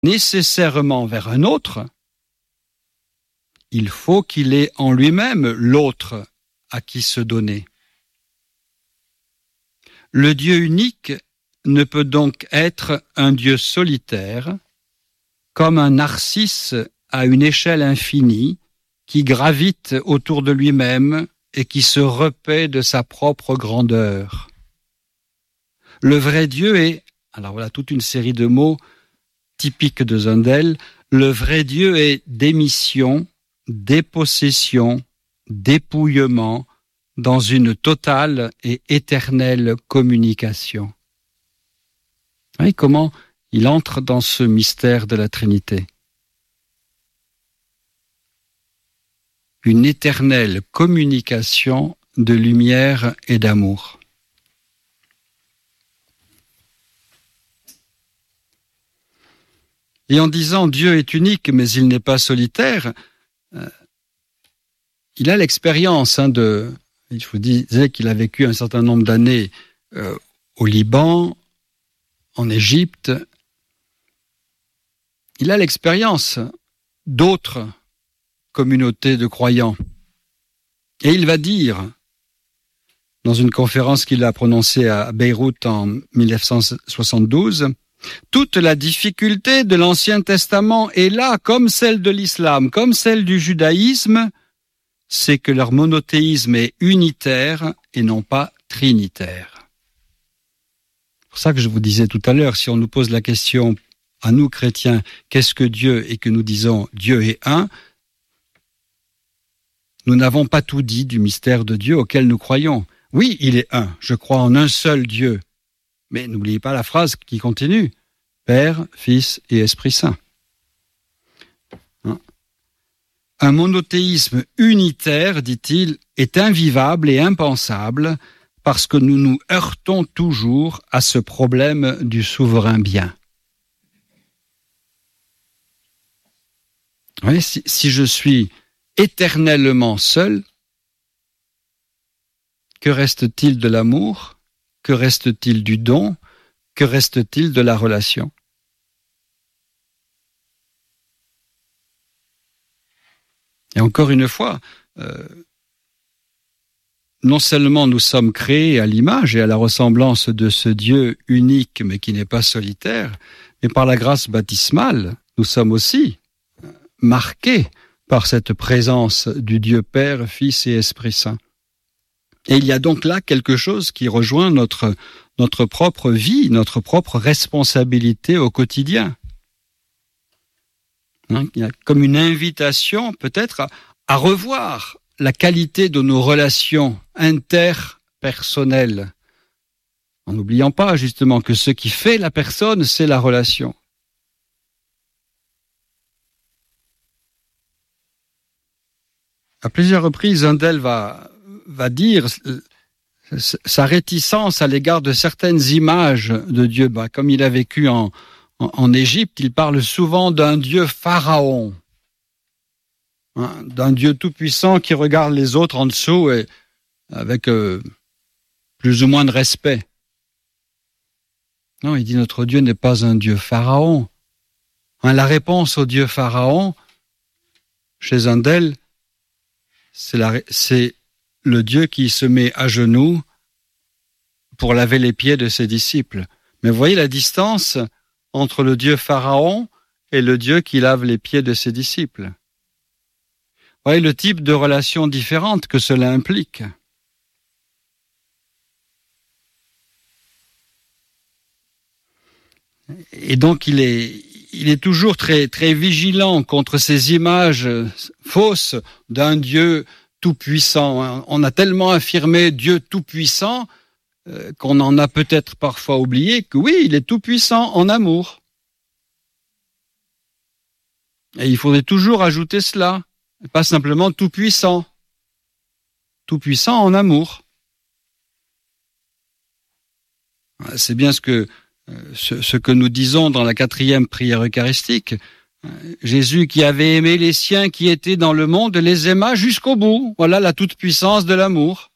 nécessairement vers un autre, il faut qu'il ait en lui-même l'autre à qui se donner. Le Dieu unique ne peut donc être un Dieu solitaire, comme un narcisse à une échelle infinie qui gravite autour de lui-même et qui se repaît de sa propre grandeur. Le vrai Dieu est, alors voilà toute une série de mots typiques de Zundel, le vrai Dieu est démission, dépossession, dépouillement, dans une totale et éternelle communication. Vous voyez comment il entre dans ce mystère de la Trinité. Une éternelle communication de lumière et d'amour. Et en disant Dieu est unique mais il n'est pas solitaire, il a l'expérience je vous disais qu'il a vécu un certain nombre d'années au Liban, en Égypte. Il a l'expérience d'autres communautés de croyants. Et il va dire, dans une conférence qu'il a prononcée à Beyrouth en 1972, « Toute la difficulté de l'Ancien Testament est là, comme celle de l'islam, comme celle du judaïsme, c'est que leur monothéisme est unitaire et non pas trinitaire. » C'est pour ça que je vous disais tout à l'heure, si on nous pose la question à nous chrétiens, qu'est-ce que Dieu, et que nous disons Dieu est un, nous n'avons pas tout dit du mystère de Dieu auquel nous croyons. Oui, il est un, je crois en un seul Dieu. Mais n'oubliez pas la phrase qui continue, Père, Fils et Esprit Saint. Un monothéisme unitaire, dit-il, est invivable et impensable parce que nous nous heurtons toujours à ce problème du souverain bien. Vous voyez, si je suis éternellement seul, que reste-t-il de l'amour? Que reste-t-il du don? Que reste-t-il de la relation? Et encore une fois, non seulement nous sommes créés à l'image et à la ressemblance de ce Dieu unique, mais qui n'est pas solitaire, mais par la grâce baptismale, nous sommes aussi marqués par cette présence du Dieu Père, Fils et Esprit Saint. Et il y a donc là quelque chose qui rejoint notre propre vie, notre propre responsabilité au quotidien. Il y a comme une invitation peut-être à revoir la qualité de nos relations interpersonnelles, en n'oubliant pas justement que ce qui fait la personne, c'est la relation. À plusieurs reprises, Zundel va dire sa réticence à l'égard de certaines images de Dieu. Comme il a vécu en Égypte, il parle souvent d'un Dieu pharaon, d'un Dieu tout-puissant qui regarde les autres en dessous et avec plus ou moins de respect. Non, il dit notre Dieu n'est pas un Dieu pharaon. La réponse au Dieu pharaon, chez Zundel, c'est le Dieu qui se met à genoux pour laver les pieds de ses disciples. Mais vous voyez la distance entre le Dieu pharaon et le Dieu qui lave les pieds de ses disciples. Vous voyez le type de relation différente que cela implique. Et donc il est toujours très, très vigilant contre ces images fausses d'un Dieu tout-puissant. On a tellement affirmé Dieu tout-puissant qu'on en a peut-être parfois oublié que oui, il est tout-puissant en amour. Et il faudrait toujours ajouter cela, pas simplement tout-puissant. Tout-puissant en amour. C'est bien ce que nous disons dans la 4e prière eucharistique. Jésus qui avait aimé les siens qui étaient dans le monde les aima jusqu'au bout. Voilà la toute-puissance de l'amour.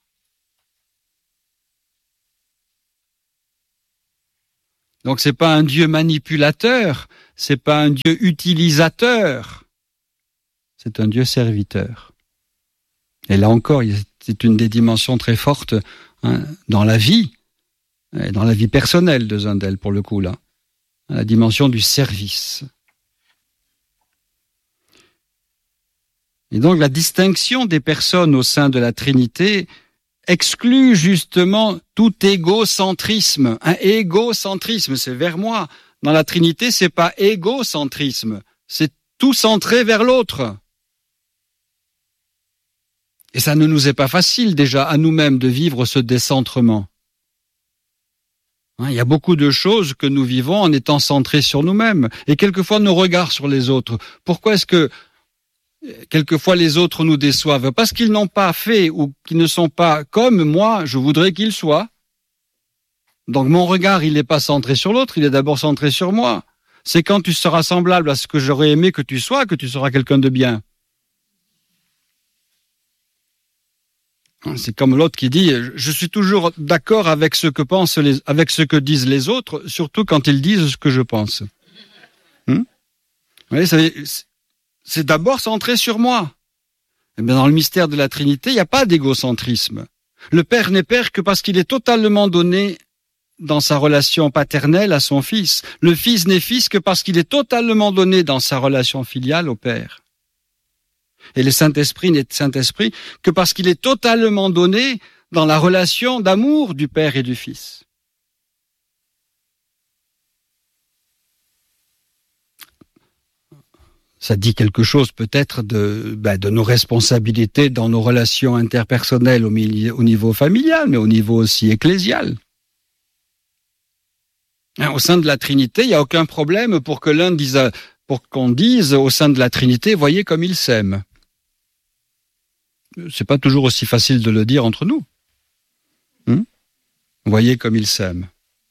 Donc c'est pas un Dieu manipulateur, c'est pas un Dieu utilisateur, c'est un Dieu serviteur. Et là encore, c'est une des dimensions très fortes dans la vie personnelle de Zundel, pour le coup, là. La dimension du service. Et donc, la distinction des personnes au sein de la Trinité exclut justement tout égocentrisme. Un égocentrisme, c'est vers moi. Dans la Trinité, c'est pas égocentrisme, c'est tout centré vers l'autre. Et ça ne nous est pas facile déjà à nous-mêmes de vivre ce décentrement. Il y a beaucoup de choses que nous vivons en étant centrés sur nous-mêmes et quelquefois nos regards sur les autres. Pourquoi est-ce que quelquefois les autres nous déçoivent? Parce qu'ils n'ont pas fait ou qu'ils ne sont pas comme moi, je voudrais qu'ils soient. Donc mon regard, il n'est pas centré sur l'autre, il est d'abord centré sur moi. C'est quand tu seras semblable à ce que j'aurais aimé que tu sois, que tu seras quelqu'un de bien. C'est comme l'autre qui dit, je suis toujours d'accord avec ce que disent les autres, surtout quand ils disent ce que je pense. Vous voyez, c'est d'abord centré sur moi. Et bien dans le mystère de la Trinité, il n'y a pas d'égocentrisme. Le Père n'est Père que parce qu'il est totalement donné dans sa relation paternelle à son Fils. Le Fils n'est Fils que parce qu'il est totalement donné dans sa relation filiale au Père. Et le Saint-Esprit n'est Saint-Esprit que parce qu'il est totalement donné dans la relation d'amour du Père et du Fils. Ça dit quelque chose peut-être de nos responsabilités dans nos relations interpersonnelles au niveau familial, mais au niveau aussi ecclésial. Au sein de la Trinité, il n'y a aucun problème pour qu'on dise au sein de la Trinité, voyez comme ils s'aiment. C'est pas toujours aussi facile de le dire entre nous. Voyez comme ils s'aiment.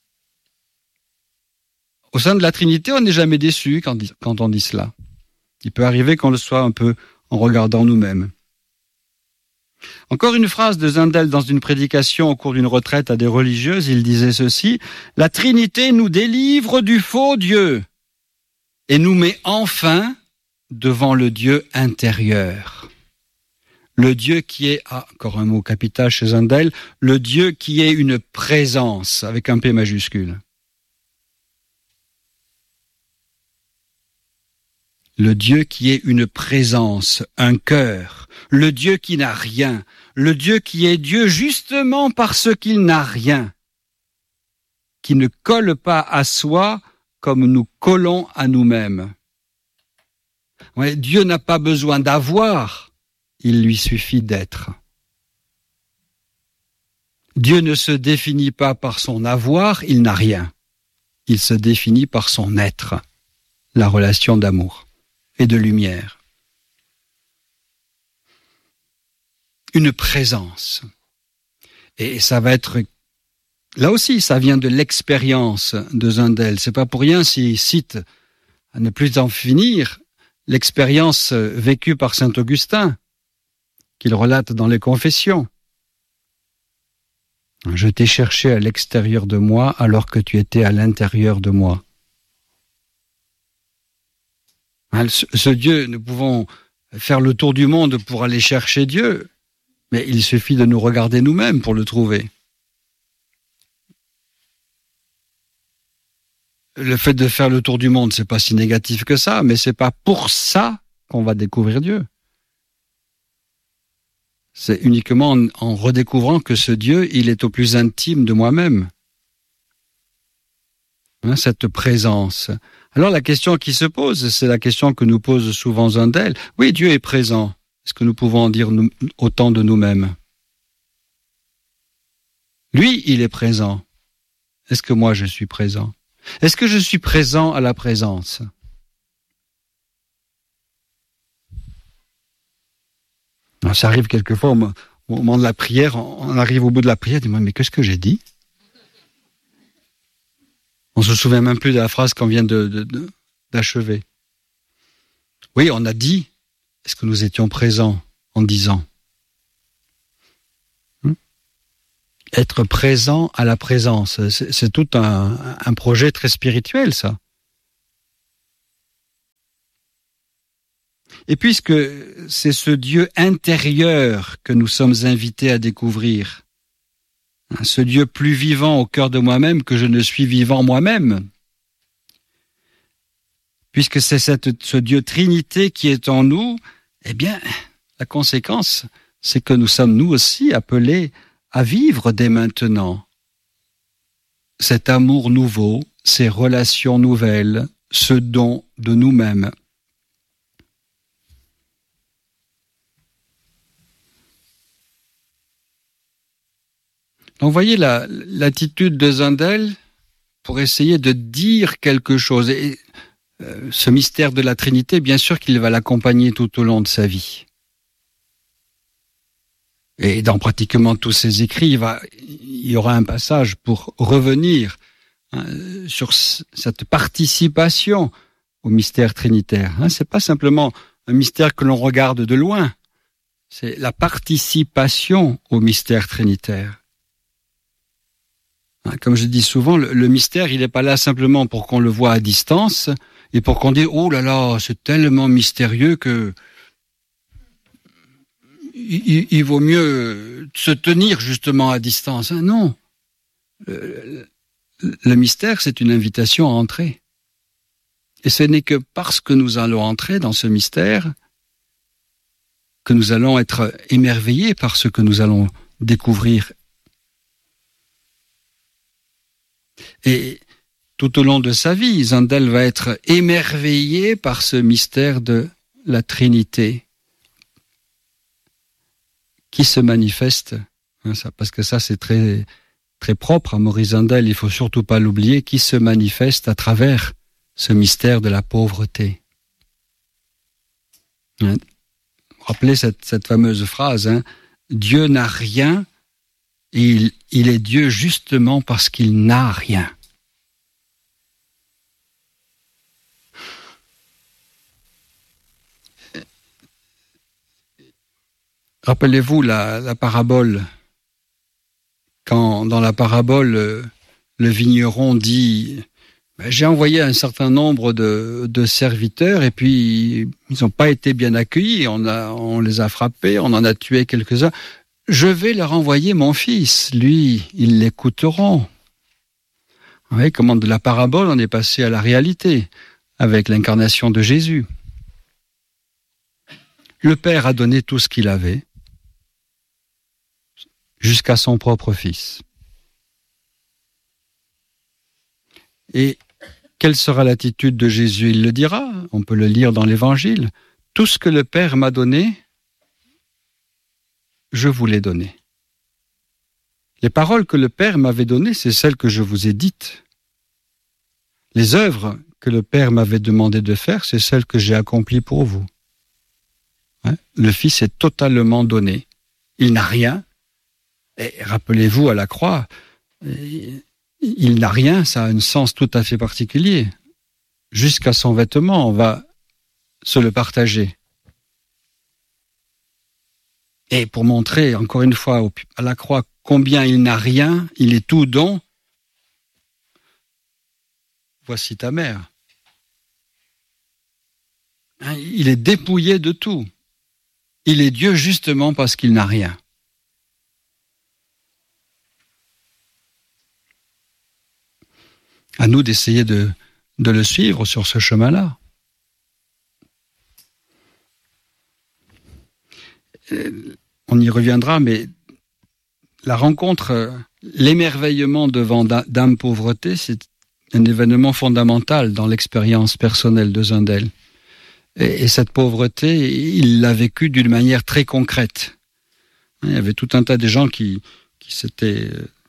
Au sein de la Trinité, on n'est jamais déçu quand on dit cela. Il peut arriver qu'on le soit un peu en regardant nous-mêmes. Encore une phrase de Zundel dans une prédication au cours d'une retraite à des religieuses, il disait ceci: « La Trinité nous délivre du faux Dieu et nous met enfin devant le Dieu intérieur. » Le Dieu qui est, encore un mot capital chez Zundel, le Dieu qui est une présence, avec un P majuscule. Le Dieu qui est une présence, un cœur, le Dieu qui n'a rien, le Dieu qui est Dieu justement parce qu'il n'a rien, qui ne colle pas à soi comme nous collons à nous-mêmes. Ouais, Dieu n'a pas besoin d'avoir, il lui suffit d'être. Dieu ne se définit pas par son avoir, il n'a rien. Il se définit par son être, la relation d'amour et de lumière. Une présence. Et ça va être... Là aussi, ça vient de l'expérience de Zundel. C'est pas pour rien s'il cite, à ne plus en finir, l'expérience vécue par saint Augustin, qu'il relate dans les Confessions. Je t'ai cherché à l'extérieur de moi alors que tu étais à l'intérieur de moi. Ce Dieu, nous pouvons faire le tour du monde pour aller chercher Dieu, mais il suffit de nous regarder nous-mêmes pour le trouver. Le fait de faire le tour du monde, c'est pas si négatif que ça, mais c'est pas pour ça qu'on va découvrir Dieu. C'est uniquement en redécouvrant que ce Dieu, il est au plus intime de moi-même. Cette présence. Alors la question qui se pose, c'est la question que nous pose souvent Zundel. Oui, Dieu est présent. Est-ce que nous pouvons en dire autant de nous-mêmes? Lui, il est présent. Est-ce que moi, je suis présent? Est-ce que je suis présent à la présence? Alors, ça arrive quelquefois au moment de la prière, on arrive au bout de la prière, dis-moi, mais qu'est-ce que j'ai dit? On se souvient même plus de la phrase qu'on vient d'achever. Oui, on a dit, est-ce que nous étions présents en disant? Être présent à la présence, c'est tout un projet très spirituel, ça. Et puisque c'est ce Dieu intérieur que nous sommes invités à découvrir, ce Dieu plus vivant au cœur de moi-même que je ne suis vivant moi-même, puisque c'est ce Dieu Trinité qui est en nous, eh bien, la conséquence, c'est que nous sommes nous aussi appelés à vivre dès maintenant cet amour nouveau, ces relations nouvelles, ce don de nous-mêmes. Donc, vous voyez l'attitude de Zundel pour essayer de dire quelque chose. Et ce mystère de la Trinité, bien sûr qu'il va l'accompagner tout au long de sa vie. Et dans pratiquement tous ses écrits, il y aura un passage pour revenir sur cette participation au mystère trinitaire. C'est pas simplement un mystère que l'on regarde de loin, c'est la participation au mystère trinitaire. Comme je dis souvent, le mystère, il n'est pas là simplement pour qu'on le voit à distance et pour qu'on dise « Oh là là, c'est tellement mystérieux que il vaut mieux se tenir justement à distance. » Non. Le mystère, c'est une invitation à entrer. Et ce n'est que parce que nous allons entrer dans ce mystère que nous allons être émerveillés par ce que nous allons découvrir. Et tout au long de sa vie, Zundel va être émerveillé par ce mystère de la Trinité qui se manifeste, parce que ça c'est très, très propre à Maurice Zundel, il ne faut surtout pas l'oublier, qui se manifeste à travers ce mystère de la pauvreté. Rappelez cette fameuse phrase, Dieu n'a rien, et il est Dieu justement parce qu'il n'a rien. Rappelez-vous la parabole, quand dans la parabole, le vigneron dit « J'ai envoyé un certain nombre de serviteurs et puis ils n'ont pas été bien accueillis, on les a frappés, on en a tué quelques-uns. Je vais leur envoyer mon fils, lui, ils l'écouteront. » Vous voyez comment de la parabole on est passé à la réalité avec l'incarnation de Jésus. Le Père a donné tout ce qu'il avait, jusqu'à son propre fils. Et quelle sera l'attitude de Jésus? Il le dira, on peut le lire dans l'Évangile. Tout ce que le Père m'a donné, je vous l'ai donné. Les paroles que le Père m'avait données, c'est celles que je vous ai dites. Les œuvres que le Père m'avait demandé de faire, c'est celles que j'ai accomplies pour vous. Le Fils est totalement donné. Il n'a rien. Et rappelez-vous, à la croix, il n'a rien, ça a un sens tout à fait particulier. Jusqu'à son vêtement, on va se le partager. Et pour montrer, encore une fois, à la croix, combien il n'a rien, il est tout don, voici ta mère. Il est dépouillé de tout. Il est Dieu justement parce qu'il n'a rien. À nous d'essayer de le suivre sur ce chemin-là. On y reviendra, mais la rencontre, l'émerveillement devant Dame Pauvreté, c'est un événement fondamental dans l'expérience personnelle de Zundel. Et cette pauvreté, il l'a vécue d'une manière très concrète. Il y avait tout un tas de gens qui s'étaient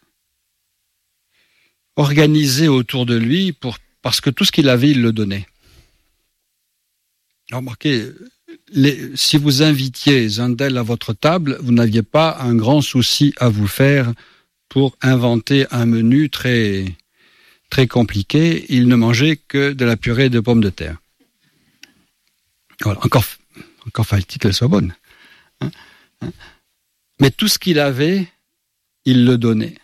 organisés autour de lui parce que tout ce qu'il avait, il le donnait. Remarquez, si vous invitiez Zundel à votre table, vous n'aviez pas un grand souci à vous faire pour inventer un menu très, très compliqué. Il ne mangeait que de la purée de pommes de terre. Voilà, encore fallait-il qu'elle soit bonne. Mais tout ce qu'il avait, il le donnait.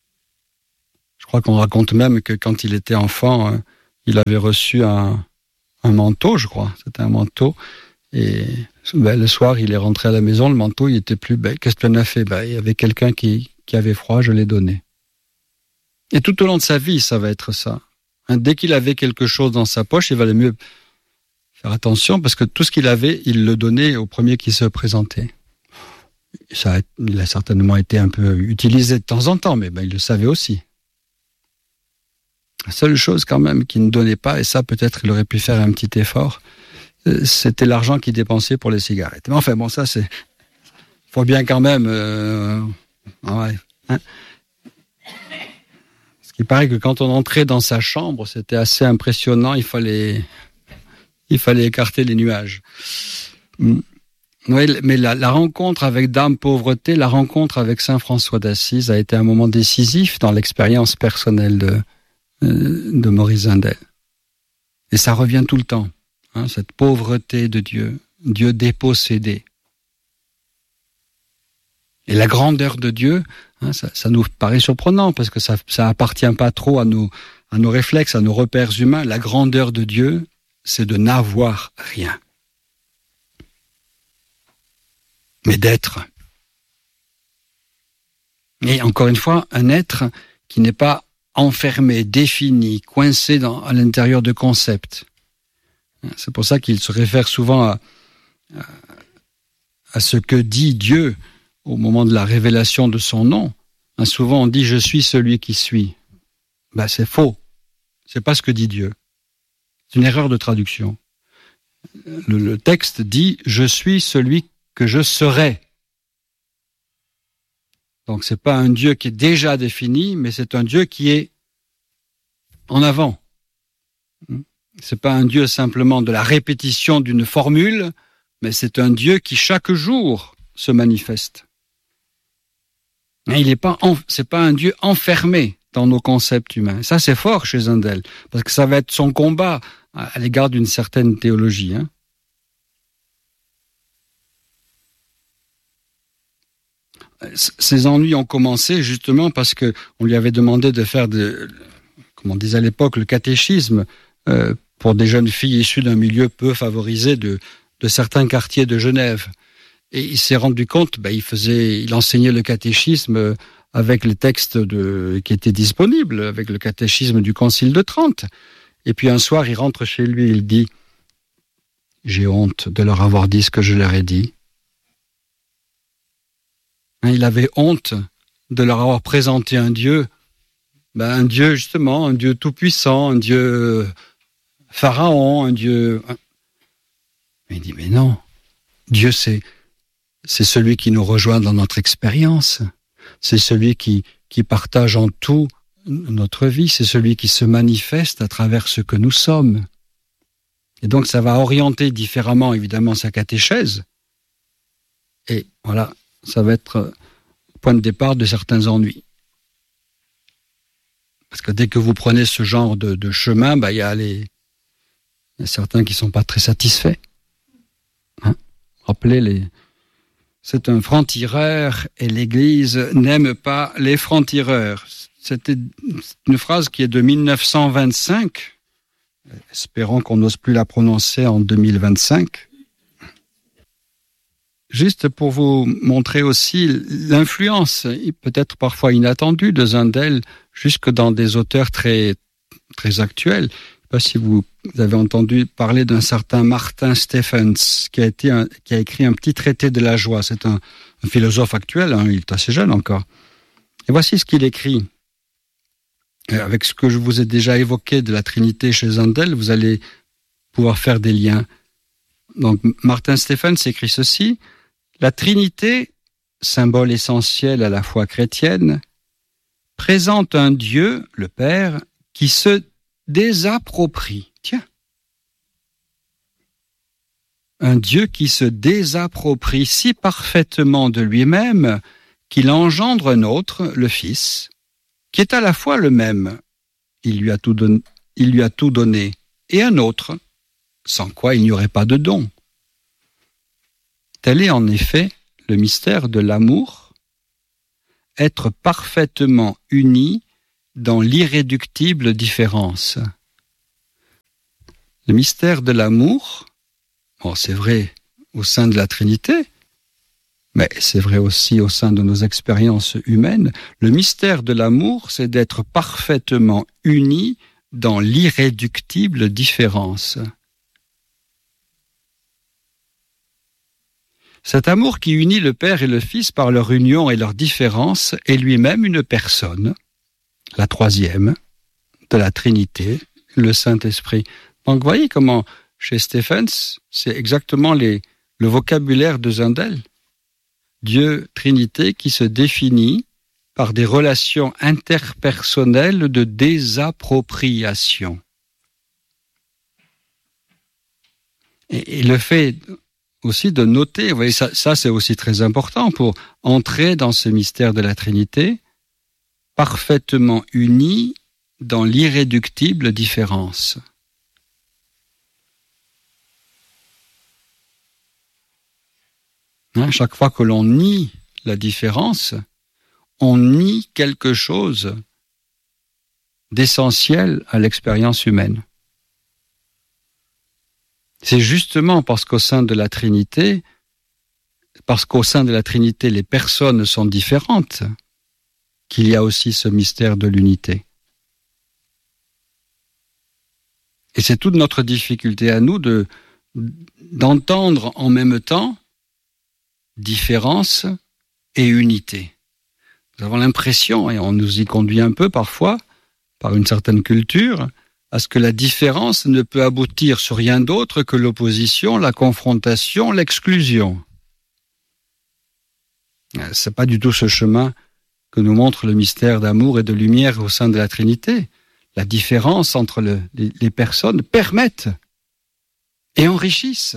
Je crois qu'on raconte même que quand il était enfant, il avait reçu un un manteau, je crois. C'était un manteau. Et le soir, il est rentré à la maison, le manteau, il était plus belle. Qu'est-ce que tu en as fait? Il y avait quelqu'un qui avait froid, je l'ai donné. Et tout au long de sa vie, ça va être ça. Dès qu'il avait quelque chose dans sa poche, il valait mieux faire attention parce que tout ce qu'il avait, il le donnait au premier qui se présentait. Il a certainement été un peu utilisé de temps en temps, mais il le savait aussi. La seule chose quand même qu'il ne donnait pas, et ça peut-être il aurait pu faire un petit effort, c'était l'argent qu'il dépensait pour les cigarettes. Mais enfin bon, ça c'est... faut bien quand même... ouais, hein. Parce qu'il paraît que quand on entrait dans sa chambre, c'était assez impressionnant, il fallait écarter les nuages. Oui, mais la rencontre avec Dame Pauvreté, la rencontre avec Saint François d'Assise a été un moment décisif dans l'expérience personnelle de Maurice Zindel. Et ça revient tout le temps, cette pauvreté de Dieu, Dieu dépossédé. Et la grandeur de Dieu, ça nous paraît surprenant parce que ça appartient pas trop à nos réflexes, à nos repères humains. La grandeur de Dieu, c'est de n'avoir rien. Mais d'être. Et encore une fois, un être qui n'est pas enfermé, défini, coincé à l'intérieur de concepts. C'est pour ça qu'il se réfère souvent à ce que dit Dieu au moment de la révélation de son nom. Souvent on dit « je suis celui qui suis ». C'est faux. C'est pas ce que dit Dieu. C'est une erreur de traduction. Le texte dit « je suis celui que je serai ». Donc c'est pas un Dieu qui est déjà défini, mais c'est un Dieu qui est en avant. C'est pas un Dieu simplement de la répétition d'une formule, mais c'est un Dieu qui chaque jour se manifeste. Et c'est pas un Dieu enfermé dans nos concepts humains. Ça c'est fort chez Zindel, parce que ça va être son combat à l'égard d'une certaine théologie. Ces ennuis ont commencé justement parce que on lui avait demandé de faire comme on disait à l'époque, le catéchisme pour des jeunes filles issues d'un milieu peu favorisé de certains quartiers de Genève. Et il s'est rendu compte, il enseignait le catéchisme avec les textes qui étaient disponibles, avec le catéchisme du Concile de Trente. Et puis un soir, il rentre chez lui et il dit « J'ai honte de leur avoir dit ce que je leur ai dit ». Il avait honte de leur avoir présenté un Dieu justement, un Dieu tout-puissant, un Dieu pharaon, un Dieu... Mais il dit, mais non, Dieu c'est celui qui nous rejoint dans notre expérience, c'est celui qui partage en tout notre vie, c'est celui qui se manifeste à travers ce que nous sommes. Et donc ça va orienter différemment évidemment sa catéchèse, et voilà, ça va être le point de départ de certains ennuis. Parce que dès que vous prenez ce genre de chemin, il y a certains qui ne sont pas très satisfaits. Rappelez, c'est un franc-tireur et l'Église n'aime pas les francs-tireurs. C'était une phrase qui est de 1925. Espérons qu'on n'ose plus la prononcer en 2025. Juste pour vous montrer aussi l'influence, peut-être parfois inattendue, de Zindel, jusque dans des auteurs très, très actuels. Je ne sais pas si vous avez entendu parler d'un certain Martin Stephens, qui a écrit un petit traité de la joie. C'est un philosophe actuel, il est assez jeune encore. Et voici ce qu'il écrit. Avec ce que je vous ai déjà évoqué de la Trinité chez Zindel, vous allez pouvoir faire des liens. Donc, Martin Stephens écrit ceci: la Trinité, symbole essentiel à la foi chrétienne, présente un Dieu, le Père, qui se désapproprie. Tiens. Un Dieu qui se désapproprie si parfaitement de lui-même qu'il engendre un autre, le Fils, qui est à la fois le même, il lui a tout donné, et un autre, sans quoi il n'y aurait pas de don. Tel est en effet le mystère de l'amour, être parfaitement unis dans l'irréductible différence. Le mystère de l'amour, bon, c'est vrai au sein de la Trinité, mais c'est vrai aussi au sein de nos expériences humaines. Le mystère de l'amour, c'est d'être parfaitement unis dans l'irréductible différence. Cet amour qui unit le Père et le Fils par leur union et leur différence est lui-même une personne, la troisième de la Trinité, le Saint-Esprit. Donc, vous voyez comment, chez Stephens, c'est exactement le vocabulaire de Zundel. Dieu Trinité qui se définit par des relations interpersonnelles de désappropriation. Et le fait aussi de noter, vous voyez, ça c'est aussi très important pour entrer dans ce mystère de la Trinité, parfaitement unis dans l'irréductible différence. Chaque fois que l'on nie la différence, on nie quelque chose d'essentiel à l'expérience humaine. C'est justement parce qu'au sein de la Trinité, les personnes sont différentes, qu'il y a aussi ce mystère de l'unité. Et c'est toute notre difficulté à nous d'entendre en même temps différence et unité. Nous avons l'impression, et on nous y conduit un peu parfois, par une certaine culture, à ce que la différence ne peut aboutir sur rien d'autre que l'opposition, la confrontation, l'exclusion. C'est pas du tout ce chemin que nous montre le mystère d'amour et de lumière au sein de la Trinité. La différence entre les personnes permettent et enrichissent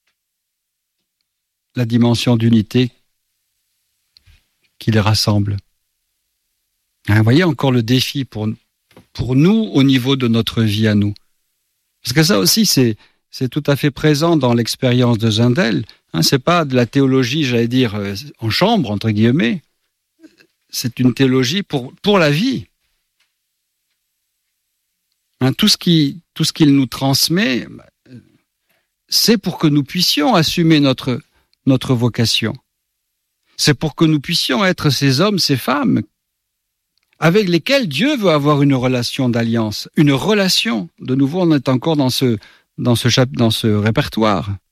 la dimension d'unité qui les rassemble. Vous voyez encore le défi pour nous au niveau de notre vie à nous. Parce que ça aussi, c'est tout à fait présent dans l'expérience de Zundel. C'est pas de la théologie, j'allais dire, en chambre, entre guillemets. C'est une théologie pour la vie. Tout ce qu'il nous transmet, c'est pour que nous puissions assumer notre vocation. C'est pour que nous puissions être ces hommes, ces femmes avec lesquels Dieu veut avoir une relation d'alliance, une relation. De nouveau, on est encore dans ce répertoire.